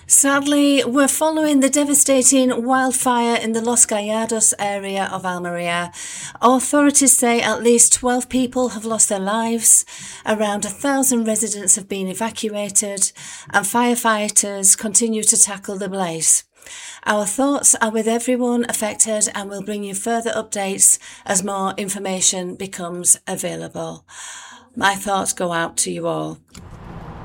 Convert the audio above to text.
Sadly, we're following the devastating wildfire in the Los Gallardos area of Almeria. Authorities say at least 12 people have lost their lives, around 1,000 residents have been evacuated, and firefighters continue to tackle the blaze. Our thoughts are with everyone affected, and we'll bring you further updates as more information becomes available. My thoughts go out to you all.